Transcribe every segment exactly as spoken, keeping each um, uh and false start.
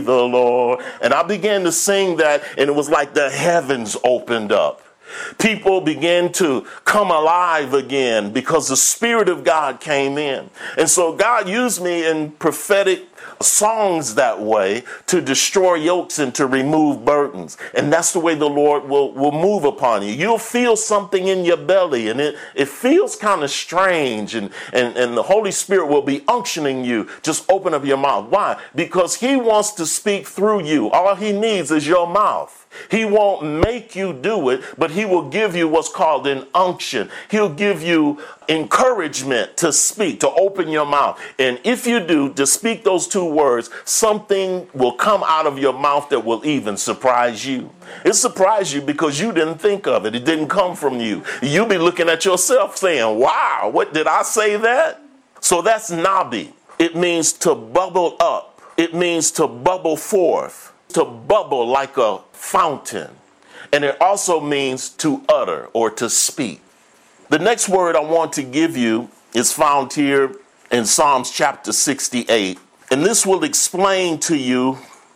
the Lord. And I began to sing that, and it was like the heavens opened up. People began to come alive again because the Spirit of God came in. And so God used me in prophetic songs that way to destroy yokes and to remove burdens. And that's the way the Lord will, will move upon you. You'll feel something in your belly, and it, it feels kind of strange, and, and, and the Holy Spirit will be unctioning you. Just open up your mouth. Why? Because he wants to speak through you. All he needs is your mouth. He won't make you do it, but he will give you what's called an unction. He'll give you encouragement to speak, to open your mouth. And if you do, to speak those two words, something will come out of your mouth that will even surprise you. It surprised you because you didn't think of it. It didn't come from you. You'll be looking at yourself saying, wow, what did I say that? So that's nabi. It means to bubble up. It means to bubble forth, to bubble like a fountain. And it also means to utter or to speak. The next word I want to give you is found here in Psalms chapter sixty-eight. And this will explain to you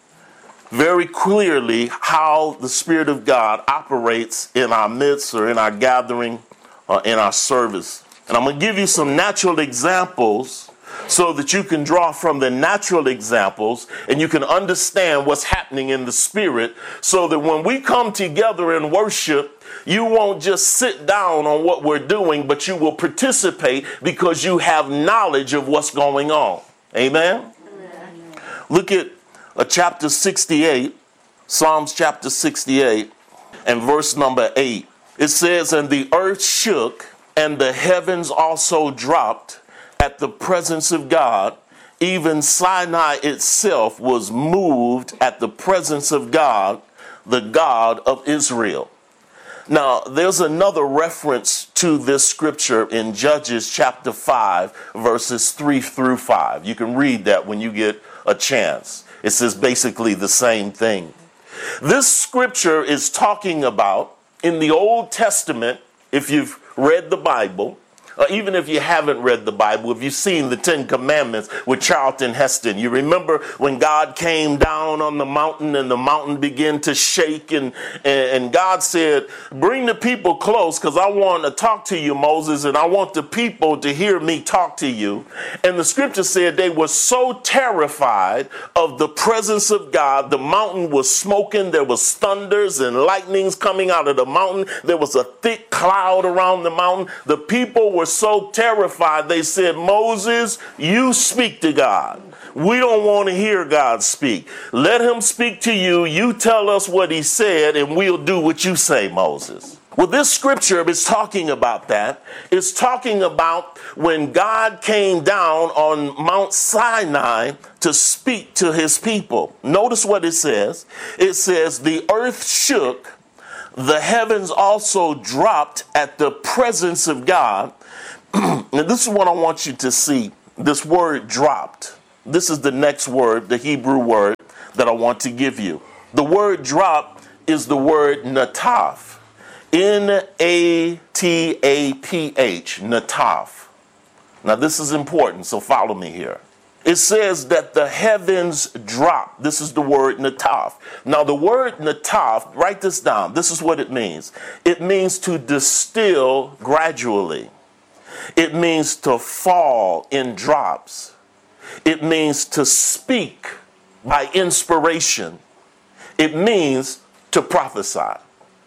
very clearly how the Spirit of God operates in our midst or in our gathering or in our service. And I'm going to give you some natural examples so that you can draw from the natural examples and you can understand what's happening in the Spirit, so that when we come together in worship, you won't just sit down on what we're doing, but you will participate because you have knowledge of what's going on. Amen? Amen. Look at uh, chapter sixty-eight, Psalms chapter sixty-eight, and verse number eight. It says, "And the earth shook, and the heavens also dropped at the presence of God. Even Sinai itself was moved at the presence of God, the God of Israel." Now, there's another reference to this scripture in Judges chapter five, verses three through five. You can read that when you get a chance. It says basically the same thing. This scripture is talking about, in the Old Testament, if you've read the Bible, or even if you haven't read the Bible, if you've seen the Ten Commandments with Charlton Heston, you remember when God came down on the mountain and the mountain began to shake, and, and God said, "Bring the people close because I want to talk to you, Moses, and I want the people to hear me talk to you." And the scripture said they were so terrified of the presence of God. The mountain was smoking. There was thunders and lightnings coming out of the mountain. There was a thick cloud around the mountain. The people were so terrified, they said, "Moses, you speak to God. We don't want to hear God speak. Let him speak to you. You tell us what he said, and we'll do what you say, Moses." Well, this scripture is talking about that. It's talking about when God came down on Mount Sinai to speak to his people. Notice what it says. It says, "The earth shook, the heavens also dropped at the presence of God." Now, this is what I want you to see. This word dropped. This is the next word, the Hebrew word that I want to give you. The word drop is the word nataf. N A T A P H, nataf. Now, this is important, so follow me here. It says that the heavens dropped. This is the word nataf. Now, the word nataf, write this down. This is what it means. It means to distill gradually. It means to fall in drops. It means to speak by inspiration. It means to prophesy.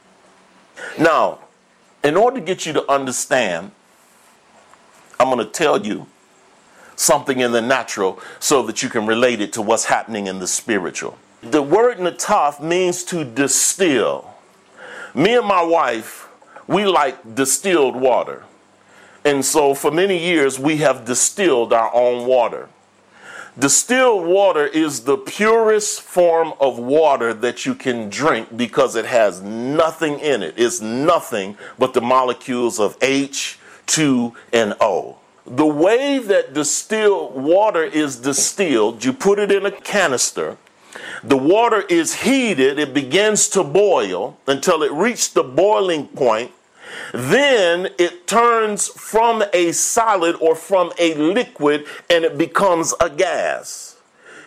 Now, in order to get you to understand, I'm going to tell you something in the natural so that you can relate it to what's happening in the spiritual. The word nataf means to distill. Me and my wife, we like distilled water. And so for many years, we have distilled our own water. Distilled water is the purest form of water that you can drink because it has nothing in it. It's nothing but the molecules of H, two, and O. The way that distilled water is distilled, you put it in a canister. The water is heated. It begins to boil until it reaches the boiling point. Then it turns from a solid or from a liquid and it becomes a gas.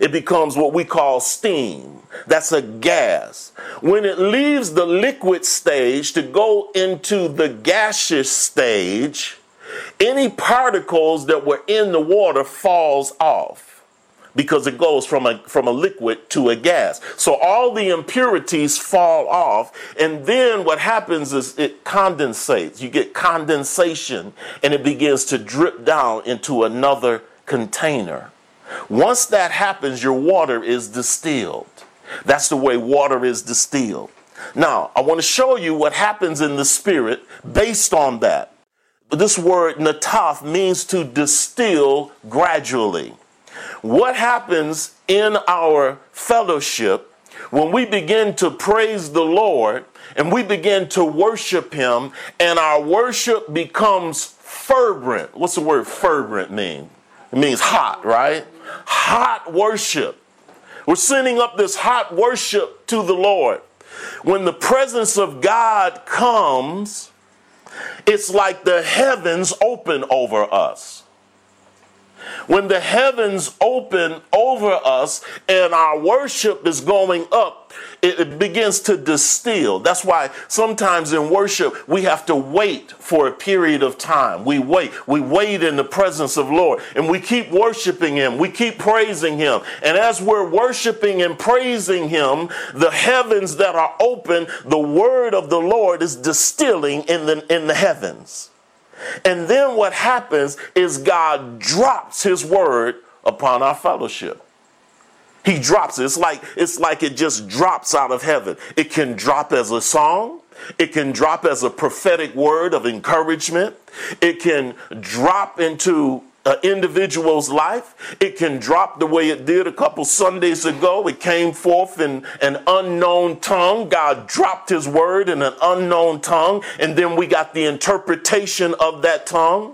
it becomes what we call steam. That's a gas. When it leaves the liquid stage to go into the gaseous stage, any particles that were in the water falls off, because it goes from a from a liquid to a gas. So all the impurities fall off, and then what happens is it condensates. You get condensation, and it begins to drip down into another container. Once that happens, your water is distilled. That's the way water is distilled. Now, I want to show you what happens in the spirit based on that. This word nataf means to distill gradually. What happens in our fellowship when we begin to praise the Lord and we begin to worship him, and our worship becomes fervent? What's the word fervent mean? It means hot, right? Hot worship. We're sending up this hot worship to the Lord. When the presence of God comes, it's like the heavens open over us. When the heavens open over us and our worship is going up, it, it begins to distill. That's why sometimes in worship we have to wait for a period of time. We wait. We wait in the presence of the Lord, and we keep worshiping him. We keep praising him. And as we're worshiping and praising him, the heavens that are open, the word of the Lord is distilling in the, in the heavens. And then what happens is God drops his word upon our fellowship. He drops it. It's like, it's like it just drops out of heaven. It can drop as a song. It can drop as a prophetic word of encouragement. It can drop into an individual's life. It can drop the way it did a couple Sundays ago. It came forth in an unknown tongue. God dropped his word in an unknown tongue, and then we got the interpretation of that tongue.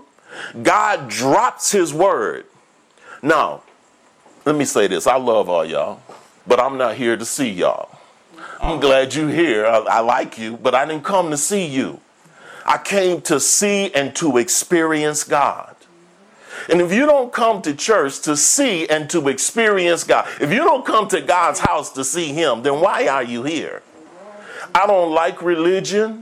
God drops his word. Now, let me say this. I love all y'all, but I'm not here to see y'all. I'm glad you're here. I, I like you, but I didn't come to see you. I came to see and to experience God. And if you don't come to church to see and to experience God, if you don't come to God's house to see him, then why are you here? I don't like religion.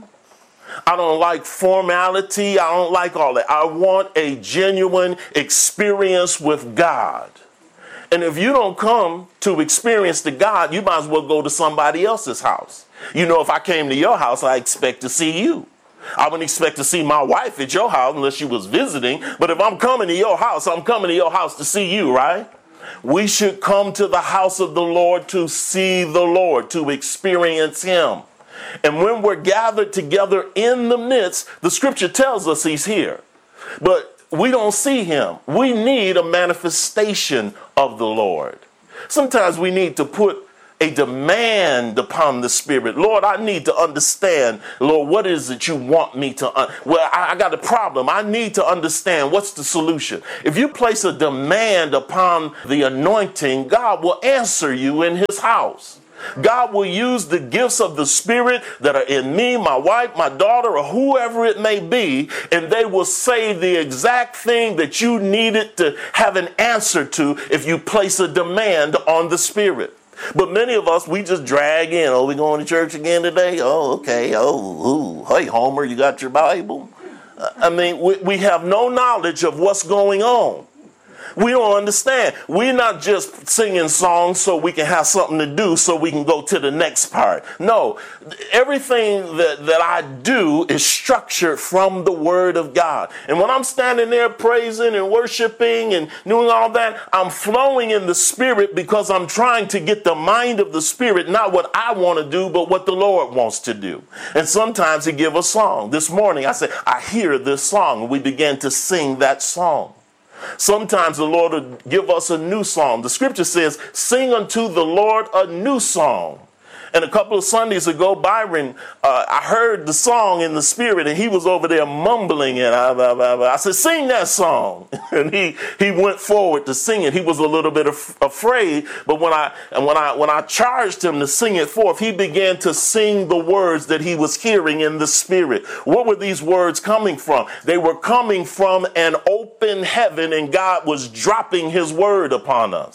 I don't like formality. I don't like all that. I want a genuine experience with God. And if you don't come to experience the God, you might as well go to somebody else's house. You know, if I came to your house, I expect to see you. I wouldn't expect to see my wife at your house unless she was visiting. But if I'm coming to your house, I'm coming to your house to see you, right? We should come to the house of the Lord to see the Lord, to experience him. And when we're gathered together in the midst, the scripture tells us he's here. But we don't see him. We need a manifestation of the Lord. Sometimes we need to put a demand upon the Spirit. Lord, I need to understand, Lord, what is it you want me to, un- well, I, I got a problem. I need to understand what's the solution. If you place a demand upon the anointing, God will answer you in his house. God will use the gifts of the Spirit that are in me, my wife, my daughter, or whoever it may be, and they will say the exact thing that you needed to have an answer to if you place a demand on the Spirit. But many of us, we just drag in. Oh, we going to church again today? Oh, okay. Oh, ooh. Hey, Homer, you got your Bible? I mean, we, we have no knowledge of what's going on. We don't understand. We're not just singing songs so we can have something to do so we can go to the next part. No, everything that, that I do is structured from the Word of God. And when I'm standing there praising and worshiping and doing all that, I'm flowing in the Spirit because I'm trying to get the mind of the Spirit, not what I want to do, but what the Lord wants to do. And sometimes he give a song. This morning I said, I hear this song, and we began to sing that song. Sometimes the Lord will give us a new song. The scripture says, sing unto the Lord a new song. And a couple of Sundays ago, Byron, uh, I heard the song in the spirit, and he was over there mumbling it. I, I, I said, sing that song. And he, he went forward to sing it. He was a little bit af- afraid, but when I, and when I, when I charged him to sing it forth, he began to sing the words that he was hearing in the spirit. What were these words coming from? They were coming from an open heaven, and God was dropping his word upon us.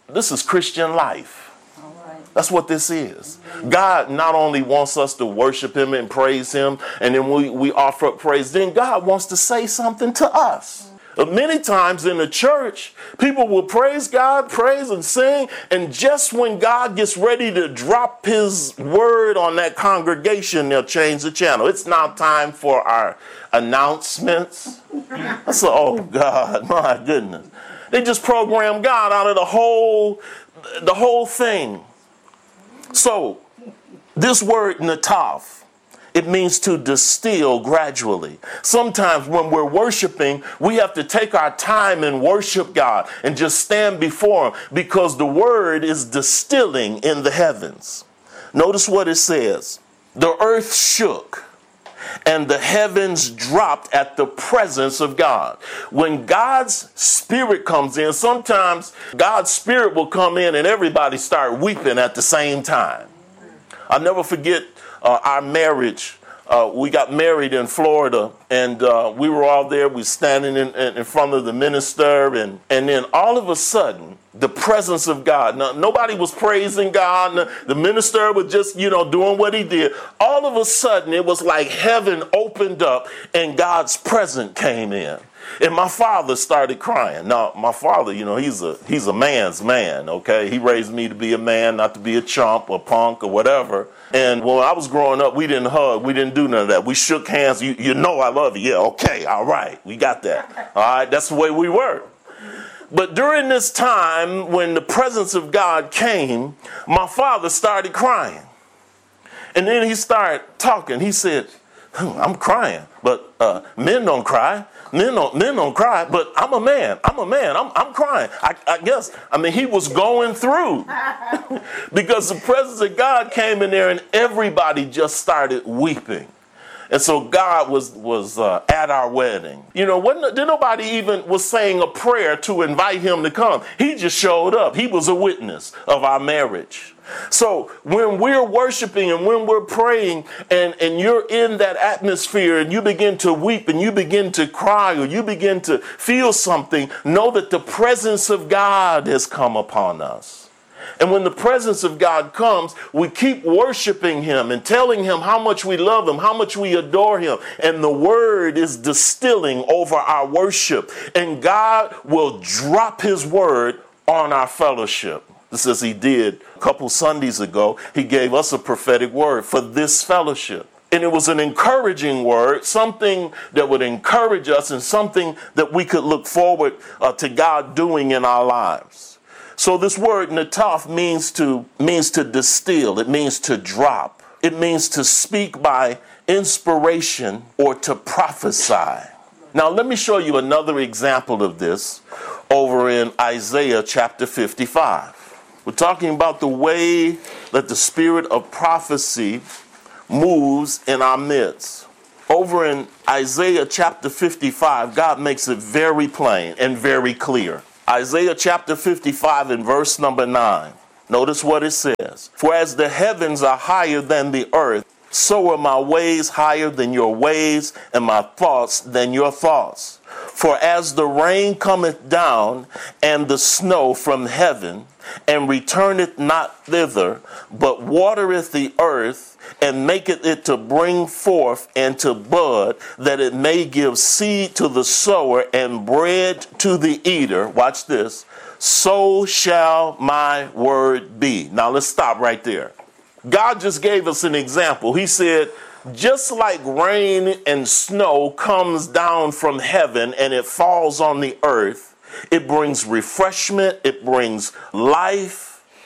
This is Christian life. That's what this is. God not only wants us to worship him and praise him, and then we, we offer up praise, then God wants to say something to us. Many times in the church, people will praise God, praise and sing, and just when God gets ready to drop his word on that congregation, they'll change the channel. It's now time for our announcements. I said, oh God, my goodness. They just program God out of the whole, the whole thing. So, this word nataf, it means to distill gradually. Sometimes when we're worshiping, we have to take our time and worship God and just stand before him because the word is distilling in the heavens. Notice what it says. The earth shook and the heavens dropped at the presence of God. When God's spirit comes in, sometimes God's spirit will come in and everybody start weeping at the same time. I'll never forget uh, our marriage. Uh, we got married in Florida, and uh, we were all there. We were standing in, in front of the minister, and, and then all of a sudden, the presence of God. Now, nobody was praising God. The minister was just, you know, doing what he did. All of a sudden, it was like heaven opened up, and God's presence came in. And my father started crying. Now, my father, you know, he's a he's a man's man, okay? He raised me to be a man, not to be a chump or punk or whatever. And when I was growing up, we didn't hug. We didn't do none of that. We shook hands. You, you know I love you. Yeah, okay, all right. We got that. All right, that's the way we were. But during this time, when the presence of God came, my father started crying. And then he started talking. He said, I'm crying, but uh, men don't cry. Men don't, men don't cry, but I'm a man. I'm a man. I'm, I'm crying. I, I guess, I mean, he was going through because the presence of God came in there and everybody just started weeping. And so God was was uh, at our wedding. You know, wasn't, did nobody even was saying a prayer to invite him to come. He just showed up. He was a witness of our marriage. So when we're worshiping and when we're praying and, and you're in that atmosphere and you begin to weep and you begin to cry or you begin to feel something, know that the presence of God has come upon us. And when the presence of God comes, we keep worshiping him and telling him how much we love him, how much we adore him. And the word is distilling over our worship. And God will drop his word on our fellowship. This is he did a couple Sundays ago. He gave us a prophetic word for this fellowship. And it was an encouraging word, something that would encourage us and something that we could look forward uh, to God doing in our lives. So this word nataf means to means to distill. It means to drop. It means to speak by inspiration or to prophesy. Now let me show you another example of this over in Isaiah chapter fifty-five. We're talking about the way that the spirit of prophecy moves in our midst. Over in Isaiah chapter fifty-five, God makes it very plain and very clear. Isaiah chapter fifty-five and verse number nine. Notice what it says. For as the heavens are higher than the earth, so are my ways higher than your ways, and my thoughts than your thoughts. For as the rain cometh down, and the snow from heaven, and returneth not thither, but watereth the earth, and maketh it to bring forth and to bud, that it may give seed to the sower and bread to the eater. Watch this. So shall my word be. Now let's stop right there. God just gave us an example. He said, just like rain and snow comes down from heaven and it falls on the earth, it brings refreshment, it brings life,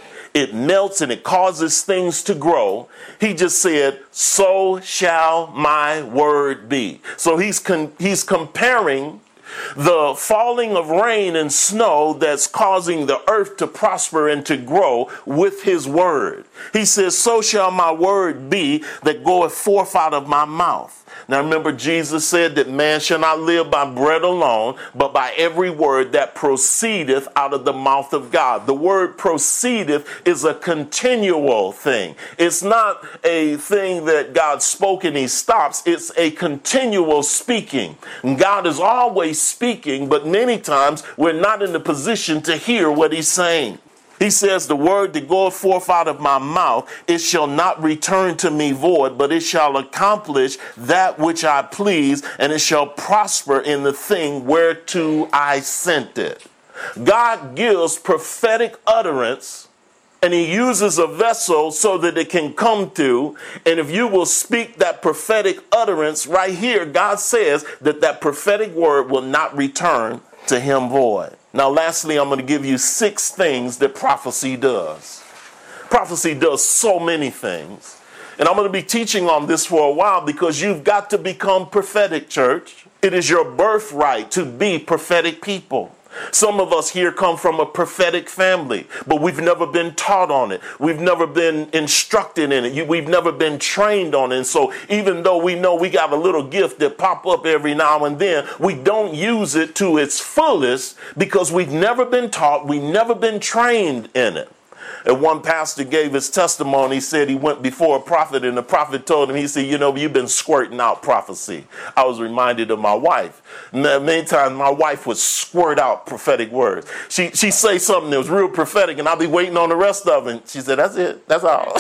it melts and it causes things to grow. He just said, so shall my word be. So he's con- he's comparing the falling of rain and snow that's causing the earth to prosper and to grow with his word. He says, so shall my word be that goeth forth out of my mouth. Now remember, Jesus said that man shall not live by bread alone, but by every word that proceedeth out of the mouth of God. The word proceedeth is a continual thing. It's not a thing that God spoke and he stops. It's a continual speaking. God is always speaking, but many times we're not in the position to hear what he's saying. He says, the word that goeth forth out of my mouth, it shall not return to me void, but it shall accomplish that which I please, and it shall prosper in the thing whereto I sent it. God gives prophetic utterance, and he uses a vessel so that it can come to. And if you will speak that prophetic utterance right here, God says that that prophetic word will not return to him void. Now, lastly, I'm going to give you six things that prophecy does. Prophecy does so many things. And I'm going to be teaching on this for a while because you've got to become prophetic, church. It is your birthright to be prophetic people. Some of us here come from a prophetic family, but we've never been taught on it. We've never been instructed in it. We've never been trained on it. And so even though we know we got a little gift that pop up every now and then, we don't use it to its fullest because we've never been taught. We've never been trained in it. And one pastor gave his testimony. He said he went before a prophet, and the prophet told him, he said, you know, you've been squirting out prophecy. I was reminded of my wife. Many times my wife would squirt out prophetic words. She she'd say something that was real prophetic, and I'd be waiting on the rest of it. And she said, that's it. That's all.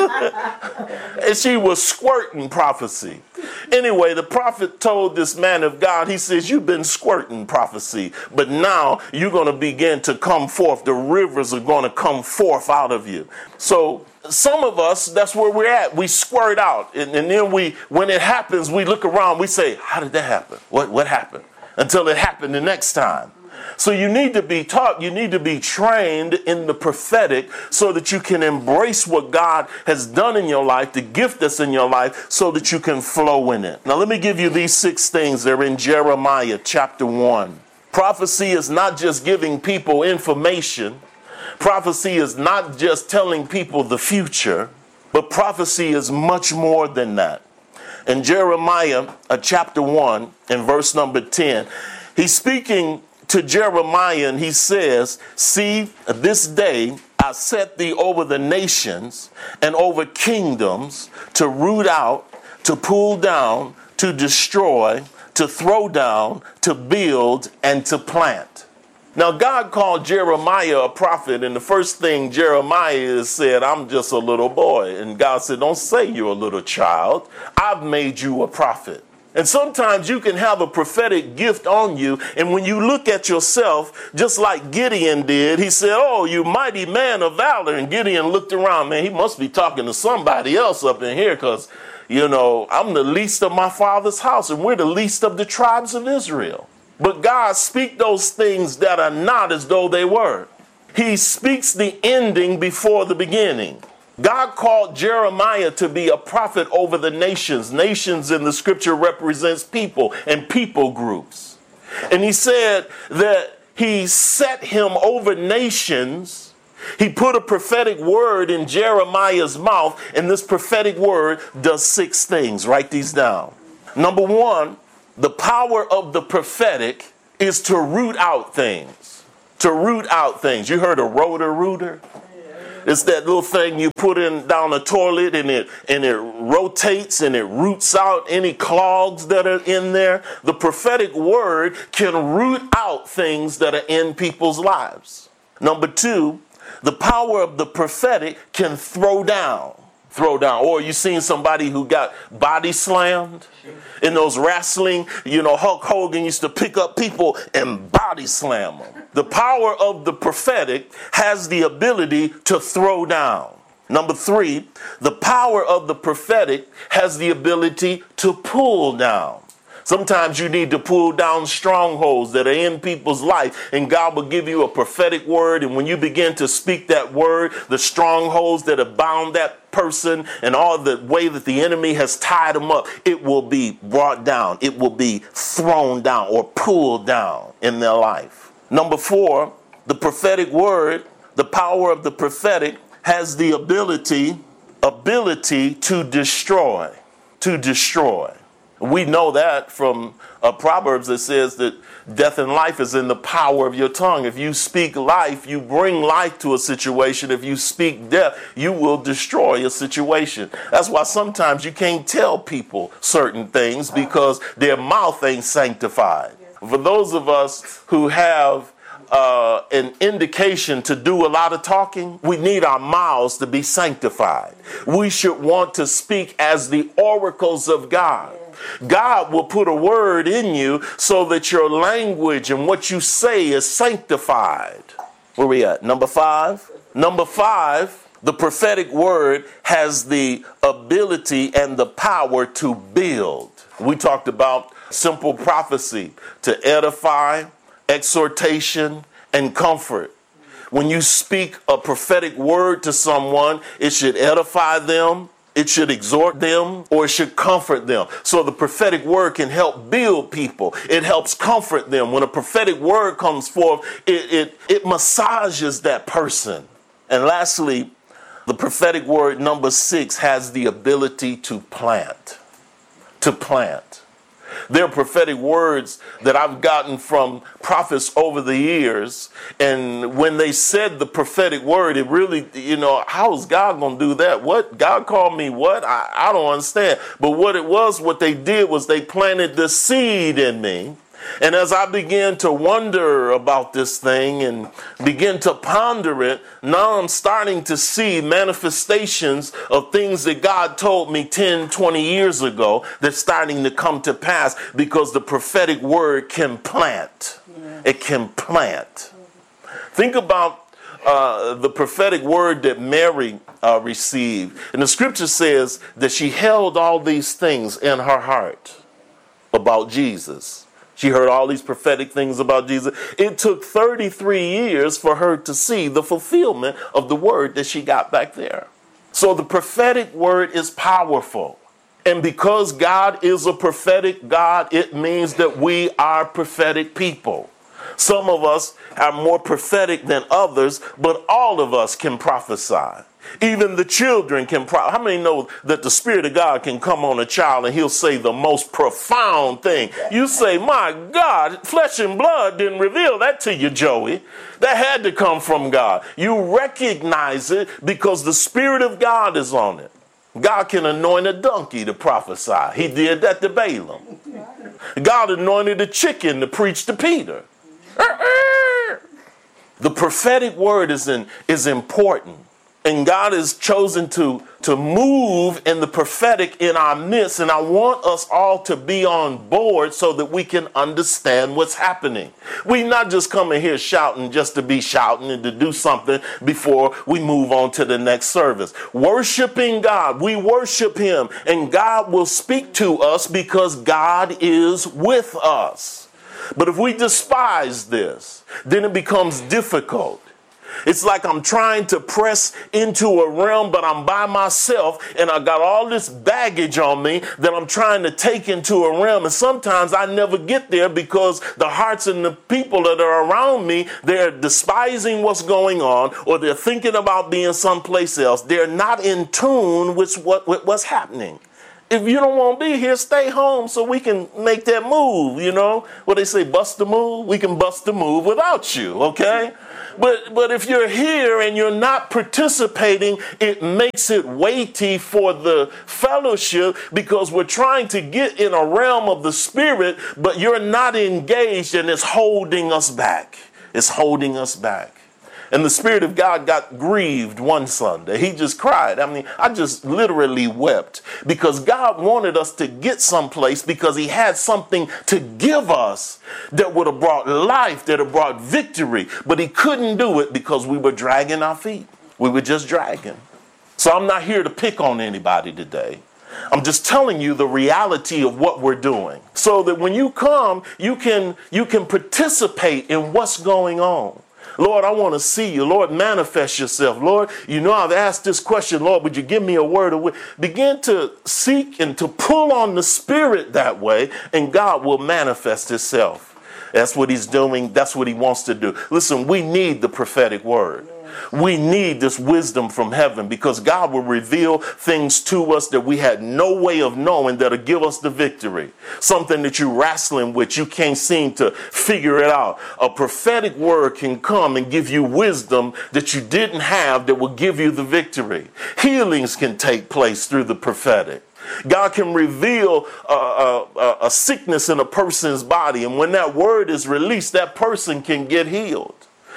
And she was squirting prophecy. Anyway, the prophet told this man of God, he says, you've been squirting prophecy, but now you're going to begin to come forth. The rivers are going to come forth out of you. So some of us, that's where we're at. We squirt out. And, and then we, when it happens, we look around, we say, how did that happen? What, what happened? Until it happened the next time. So you need to be taught, you need to be trained in the prophetic so that you can embrace what God has done in your life, the gift that's in your life, so that you can flow in it. Now let me give you these six things. They're in Jeremiah chapter one. Prophecy is not just giving people information. Prophecy is not just telling people the future, but prophecy is much more than that. In Jeremiah uh, chapter one and verse number ten, he's speaking to Jeremiah, and he says, see, this day I set thee over the nations and over kingdoms to root out, to pull down, to destroy, to throw down, to build, and to plant. Now, God called Jeremiah a prophet, and the first thing Jeremiah is said, I'm just a little boy. And God said, don't say you're a little child. I've made you a prophet. And sometimes you can have a prophetic gift on you, and when you look at yourself, just like Gideon did, he said, oh, you mighty man of valor. And Gideon looked around, man, he must be talking to somebody else up in here because, you know, I'm the least of my father's house, and we're the least of the tribes of Israel. But God speaks those things that are not as though they were. He speaks the ending before the beginning. God called Jeremiah to be a prophet over the nations. Nations in the scripture represents people and people groups. And he said that he set him over nations. He put a prophetic word in Jeremiah's mouth, and this prophetic word does six things. Write these down. Number one, the power of the prophetic is to root out things. To root out things. You heard of Roto-Rooter? It's that little thing you put in down a toilet, and it and it rotates and it roots out any clogs that are in there. The prophetic word can root out things that are in people's lives. Number two, the power of the prophetic can throw down. Throw down. Or you seen somebody who got body slammed in those wrestling, you know, Hulk Hogan used to pick up people and body slam them. The power of the prophetic has the ability to throw down. Number three, the power of the prophetic has the ability to pull down. Sometimes you need to pull down strongholds that are in people's life, and God will give you a prophetic word, and when you begin to speak that word, the strongholds that have bound that person and all the way that the enemy has tied them up, it will be brought down. It will be thrown down or pulled down in their life. Number four, the prophetic word, the power of the prophetic has the ability, ability to destroy, to destroy. We know that from uh, Proverbs that says that death and life is in the power of your tongue. If you speak life, you bring life to a situation. If you speak death, you will destroy a situation. That's why sometimes you can't tell people certain things because their mouth ain't sanctified. For those of us who have uh, an indication to do a lot of talking, we need our mouths to be sanctified. We should want to speak as the oracles of God. God will put a word in you so that your language and what you say is sanctified. Where we at? Number five. Number five, the prophetic word has the ability and the power to build. We talked about simple prophecy to edify, exhortation, and comfort. When you speak a prophetic word to someone, it should edify them, it should exhort them, or it should comfort them. So the prophetic word can help build people. It helps comfort them. When a prophetic word comes forth, it, it, it massages that person. And lastly, the prophetic word number six has the ability to plant. To plant. There are prophetic words that I've gotten from prophets over the years. And when they said the prophetic word, it really, you know, how is God going to do that? What? God called me what? I, I don't understand. But what it was, what they did was they planted the seed in me. And as I began to wonder about this thing and begin to ponder it, now I'm starting to see manifestations of things that God told me ten, twenty years ago that's starting to come to pass because the prophetic word can plant. Yeah. It can plant. Think about uh, the prophetic word that Mary uh, received. And the scripture says that she held all these things in her heart about Jesus. She heard all these prophetic things about Jesus. It took thirty-three years for her to see the fulfillment of the word that she got back there. So the prophetic word is powerful. And because God is a prophetic God, it means that we are prophetic people. Some of us are more prophetic than others, but all of us can prophesy. Even the children can prophesy. How many know that the Spirit of God can come on a child and he'll say the most profound thing? You say, my God, flesh and blood didn't reveal that to you, Joey. That had to come from God. You recognize it because the Spirit of God is on it. God can anoint a donkey to prophesy. He did that to Balaam. God anointed a chicken to preach to Peter. The prophetic word is, in, is important. And God has chosen to, to move in the prophetic in our midst. And I want us all to be on board so that we can understand what's happening. We not just coming here shouting just to be shouting and to do something before we move on to the next service. Worshiping God, we worship him, and God will speak to us because God is with us. But if we despise this, then it becomes difficult. It's like I'm trying to press into a realm, but I'm by myself and I got all this baggage on me that I'm trying to take into a realm. And sometimes I never get there because the hearts and the people that are around me, they're despising what's going on, or they're thinking about being someplace else. They're not in tune with, what, with what's happening. If you don't want to be here, stay home so we can make that move, you know. What they say, bust the move? We can bust the move without you, okay? But but if you're here and you're not participating, it makes it weighty for the fellowship because we're trying to get in a realm of the spirit, but you're not engaged and it's holding us back. It's holding us back. And the Spirit of God got grieved one Sunday. He just cried. I mean, I just literally wept because God wanted us to get someplace because he had something to give us that would have brought life, that have brought victory. But he couldn't do it because we were dragging our feet. We were just dragging. So I'm not here to pick on anybody today. I'm just telling you the reality of what we're doing so that when you come, you can, you can participate in what's going on. Lord, I want to see you. Lord, manifest yourself. Lord, you know I've asked this question. Lord, would you give me a word of wisdom? Begin to seek and to pull on the Spirit that way, and God will manifest himself. That's what he's doing. That's what he wants to do. Listen, we need the prophetic word. We need this wisdom from heaven because God will reveal things to us that we had no way of knowing that'll give us the victory. Something that you're wrestling with, you can't seem to figure it out. A prophetic word can come and give you wisdom that you didn't have that will give you the victory. Healings can take place through the prophetic. God can reveal a, a, a sickness in a person's body, and when that word is released, that person can get healed.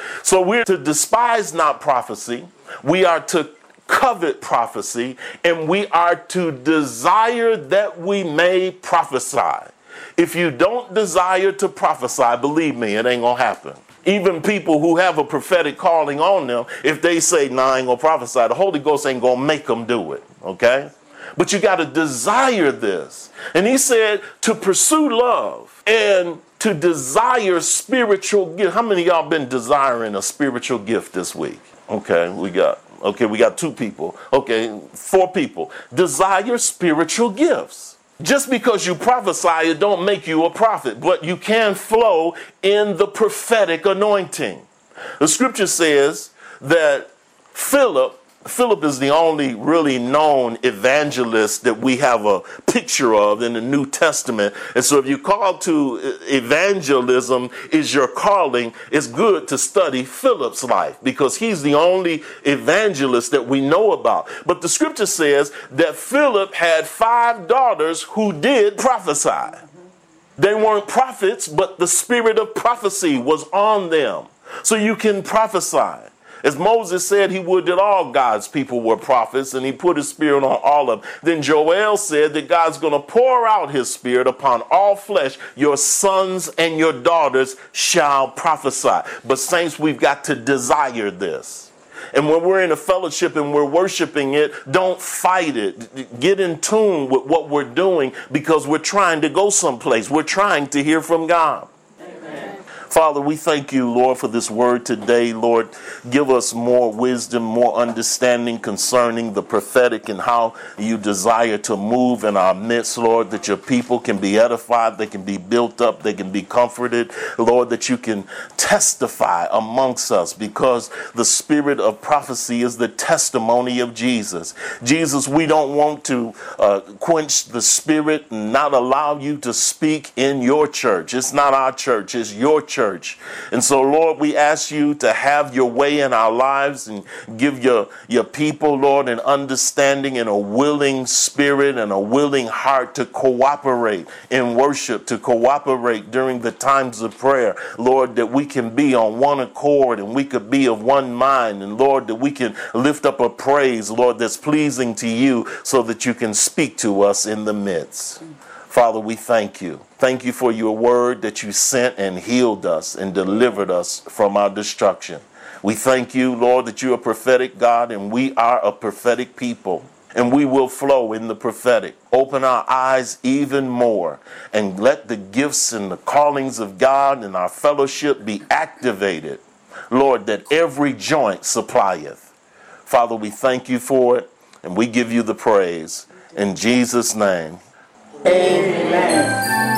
So we're to despise not prophecy. We are to covet prophecy, and we are to desire that we may prophesy. If you don't desire to prophesy, believe me, it ain't gonna happen. Even people who have a prophetic calling on them, if they say, nah, I ain't gonna prophesy, the Holy Ghost ain't gonna make them do it, okay? But you gotta desire this. And he said to pursue love and to desire spiritual gift. How many of y'all been desiring a spiritual gift this week? Okay, we got Okay, we got two people. Okay, four people. Desire spiritual gifts. Just because you prophesy, it don't make you a prophet, but you can flow in the prophetic anointing. The scripture says that Philip, Philip is the only really known evangelist that we have a picture of in the New Testament. And so if you call to evangelism is your calling, it's good to study Philip's life because he's the only evangelist that we know about. But the scripture says that Philip had five daughters who did prophesy. They weren't prophets, but the spirit of prophecy was on them. So you can prophesy. As Moses said he would that all God's people were prophets, and he put his spirit on all of them. Then Joel said that God's going to pour out his spirit upon all flesh. Your sons and your daughters shall prophesy. But saints, we've got to desire this. And when we're in a fellowship and we're worshiping it, don't fight it. Get in tune with what we're doing because we're trying to go someplace. We're trying to hear from God. Father, we thank you, Lord, for this word today. Lord, give us more wisdom, more understanding concerning the prophetic and how you desire to move in our midst, Lord, that your people can be edified, they can be built up, they can be comforted. Lord, that you can testify amongst us because the spirit of prophecy is the testimony of Jesus. Jesus, we don't want to uh, quench the spirit and not allow you to speak in your church. It's not our church, it's your church. And so, Lord, we ask you to have your way in our lives and give your, your people, Lord, an understanding and a willing spirit and a willing heart to cooperate in worship, to cooperate during the times of prayer, Lord, that we can be on one accord and we could be of one mind. And, Lord, that we can lift up a praise, Lord, that's pleasing to you so that you can speak to us in the midst. Father, we thank you. Thank you for your word that you sent and healed us and delivered us from our destruction. We thank you, Lord, that you're a prophetic God and we are a prophetic people. And we will flow in the prophetic. Open our eyes even more and let the gifts and the callings of God and our fellowship be activated. Lord, that every joint supplieth. Father, we thank you for it and we give you the praise. In Jesus' name. Amen.